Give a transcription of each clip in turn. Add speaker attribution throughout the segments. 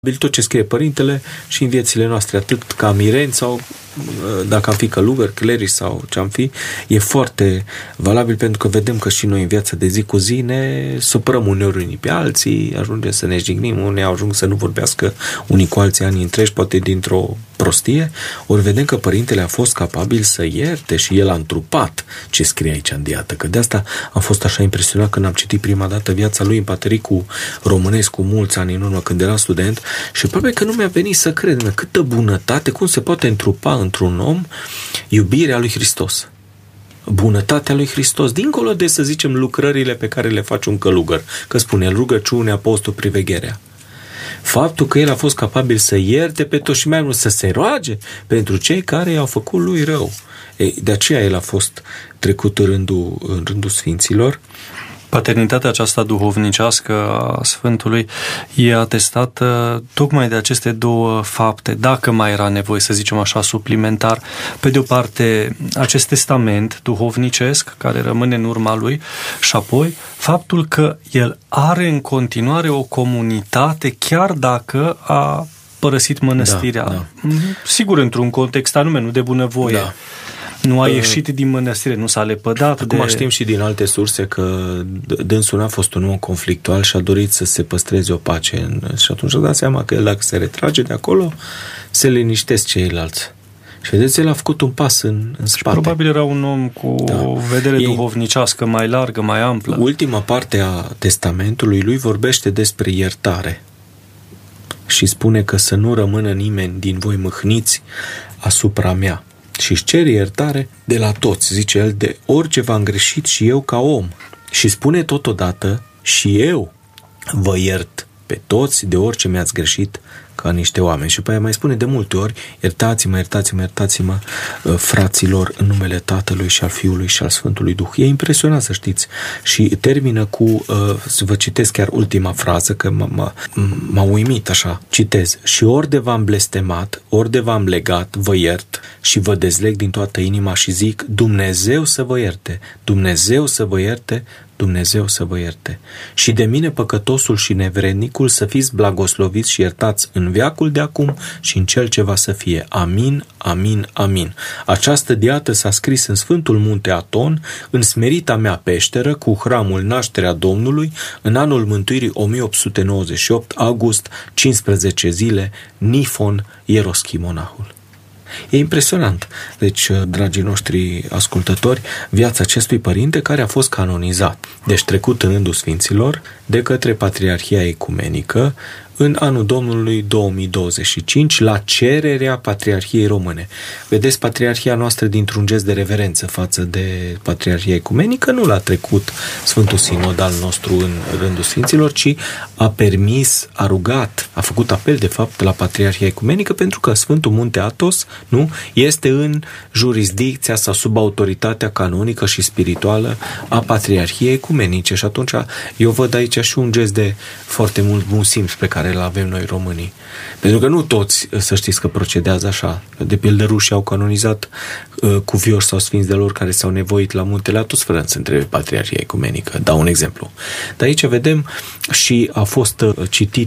Speaker 1: Tot ce scrie părintele și în viețile noastre, atât ca mireni sau dacă am fi călugări, clerici sau ce am fi, e foarte valabil pentru că vedem că și noi în viața de zi cu zi ne supărăm uneori unii pe alții, ajungem să ne jignim, unii ajung să nu vorbească unii cu alții ani întregi, poate dintr-o prostie, ori vedem că părintele a fost capabil să ierte și el a întrupat ce scrie aici în diată, că de asta am fost așa impresionat când am citit prima dată viața lui în patericul românesc cu mulți ani în urmă când era student și probabil că nu mi-a venit să cred câtă bunătate, cum se poate întrupa într-un om iubirea lui Hristos. Bunătatea lui Hristos, dincolo de, să zicem, lucrările pe care le face un călugăr, că spune rugăciune, apostol, privegherea. Faptul că el a fost capabil să ierte pe toți și mai mult să se roage pentru cei care i-au făcut lui rău. De aceea el a fost trecut în rândul sfinților.
Speaker 2: Paternitatea aceasta duhovnicească a Sfântului e atestată tocmai de aceste două fapte, dacă mai era nevoie, să zicem așa, suplimentar. Pe de o parte, acest testament duhovnicesc care rămâne în urma lui și apoi faptul că el are în continuare o comunitate chiar dacă a părăsit mănăstirea.
Speaker 1: Da.
Speaker 2: Sigur, într-un context anume, nu de bunăvoie. Da. Nu a ieșit din mănăstire, nu s-a lepădat.
Speaker 1: Acum știm și din alte surse că dânsul n-a fost un om conflictual și a dorit să se păstreze o pace. Și atunci a dat seama că el, dacă se retrage de acolo, se liniștesc ceilalți. Și vedeți, el a făcut un pas în spate. Și
Speaker 2: probabil era un om cu o vedere duhovnicească mai largă, mai amplă.
Speaker 1: Ultima parte a testamentului lui vorbește despre iertare. Și spune că să nu rămână nimeni din voi mâhniți asupra mea. Și își cere iertare de la toți, zice el, de orice v-am greșit și eu ca om. Și spune totodată, și eu vă iert pe toți de orice mi-ați greșit ca niște oameni. Și pe aia mai spune de multe ori, iertați-mă, fraților, în numele Tatălui și al Fiului și al Sfântului Duh. E impresionant, să știți. Și termină cu, să vă citesc chiar ultima frază, că m-a uimit așa, citez. Și ori de v-am blestemat, ori de v-am legat, vă iert și vă dezleg din toată inima și zic, Dumnezeu să vă ierte, Dumnezeu să vă ierte, Dumnezeu să vă ierte. Și de mine păcătosul și nevrednicul să fiți blagosloviți și iertați în veacul de acum și în cel ce va să fie. Amin, amin, amin. Această diată s-a scris în Sfântul Munte Aton, în smerita mea peșteră, cu hramul Nașterea Domnului, în anul mântuirii 1898, august, 15 zile, Nifon, Ieroschimonahul. E impresionant. Deci, dragii noștri ascultători, viața acestui părinte care a fost canonizat, deci trecut în rândul sfinților, de către Patriarhia Ecumenică în anul Domnului 2025, la cererea Patriarhiei Române. Vedeți, Patriarhia noastră, dintr-un gest de reverență față de Patriarhia Ecumenică, nu l-a trecut Sfântul Sinod al nostru în rândul sfinților, ci a permis, a rugat, a făcut apel, de fapt, la Patriarhia Ecumenică, pentru că Sfântul Munte Athos, nu, este în jurisdicția sau sub autoritatea canonică și spirituală a Patriarhiei Ecumenice. Și atunci eu văd aici și un gest de foarte mult bun simț pe care îl avem noi românii. Pentru că nu toți, să știți, că procedează așa. De pildă, rușii au canonizat cuvioși sau sfinți de lor care s-au nevoit la muntele Athos fără să întrebe Patriarhia Ecumenică. Dau un exemplu. Dar aici vedem și a fost citit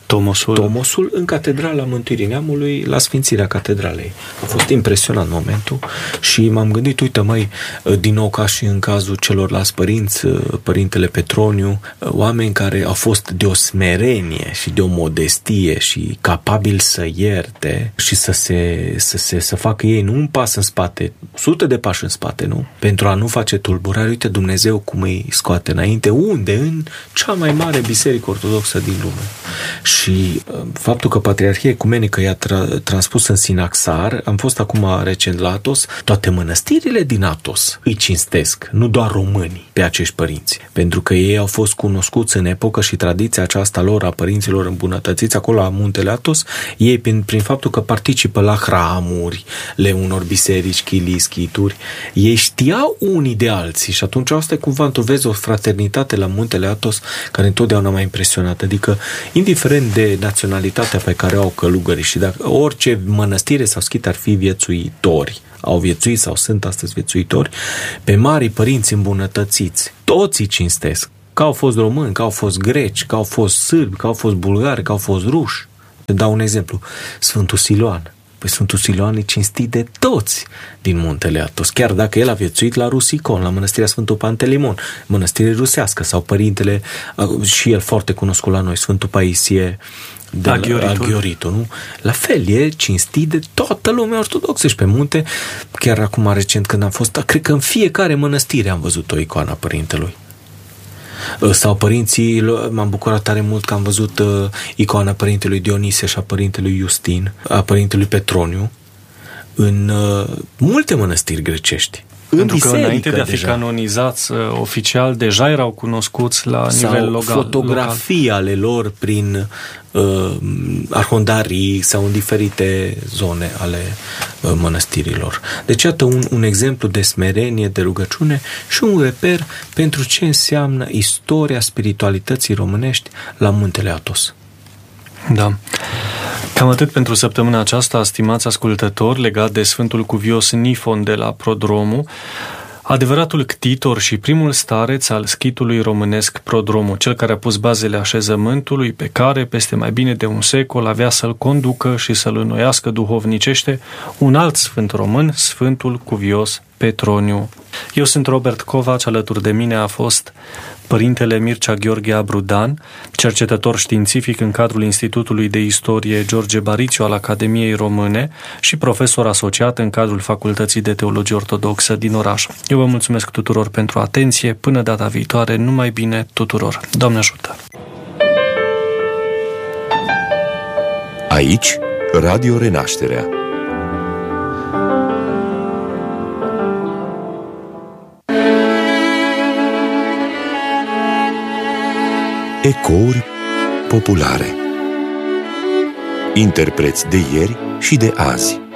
Speaker 1: Tomosul în Catedrala Mântuirii Neamului, la sfințirea catedralei. A fost impresionant momentul și m-am gândit, uite măi, din nou ca și în cazul celorlalți părinți, Părintele Petroniu, oameni care au fost de o smerenie și de o modestie și capabili să ierte și să facă ei nu un pas în spate, sute de pași în spate, nu? Pentru a nu face tulburare. Uite Dumnezeu cum îi scoate înainte. Unde? În cea mai mare biserică ortodoxă din lume. Și faptul că Patriarhia Ecumenică i-a transpus în Sinaxar, am fost acum recent la Athos, toate mănăstirile din Athos îi cinstesc, nu doar românii, pe acești părinți. Pentru că ei au fost cunoscuți în epocă și tradiția aceasta lor a părinților îmbunătățiți acolo la muntele Athos, ei prin faptul că participă la hramurile unor biserici, chilii, schituri, ei știau unii de alții și atunci asta e cumva, tu vezi o fraternitate la muntele Athos care întotdeauna m-a impresionat. Adică, indiferent de naționalitatea pe care o au călugării și dacă orice mănăstire sau schit ar fi viețuitori, au viețuit sau sunt astăzi viețuitori, pe marii părinți îmbunătățiți, toți îi cinstesc. Că au fost români, că au fost greci, că au fost sârbi, că au fost bulgari, că au fost ruși. Dau un exemplu. Sfântul Siloan. Păi Sfântul Siloan e cinstit de toți din Muntele Atos, chiar dacă el a viețuit la Rusicon, la Mănăstirea Sfântul Pantelimon, mănăstire rusească, sau părintele, și el foarte cunoscut la noi, Sfântul Paisie de Aghioritul, nu? La fel, e cinstit de toată lumea ortodoxă și pe munte, chiar acum recent când am fost, cred că în fiecare mănăstire am văzut o icoană a părintelui. Sau părinții, m-am bucurat tare mult că am văzut icoana părintelui Dionisie și a părintelui Justin, a părintelui Petroniu, în multe mănăstiri grecești.
Speaker 2: Pentru că înainte de a fi canonizați oficial, deja erau cunoscuți la nivel local.
Speaker 1: Fotografii ale lor prin arhondarii sau în diferite zone ale mănăstirilor. Deci, iată un exemplu de smerenie, de rugăciune și un reper pentru ce înseamnă istoria spiritualității românești la Muntele Atos.
Speaker 2: Da. Cam atât pentru săptămâna aceasta, stimați ascultători, legat de Sfântul Cuvios Nifon de la Prodromu, adevăratul ctitor și primul stareț al schitului românesc Prodromu, cel care a pus bazele așezământului pe care, peste mai bine de un secol, avea să-l conducă și să-l înnoiască duhovnicește un alt sfânt român, Sfântul Cuvios Petroniu. Eu sunt Robert Covaci, alături de mine a fost Părintele Mircea Gheorghe Abrudan, cercetător științific în cadrul Institutului de Istorie George Barițiu al Academiei Române și profesor asociat în cadrul Facultății de Teologie Ortodoxă din oraș. Eu vă mulțumesc tuturor pentru atenție. Până data viitoare, numai bine tuturor. Doamne ajută!
Speaker 3: Aici, Radio Renașterea. Ecouri populare. Interpreți de ieri și de azi.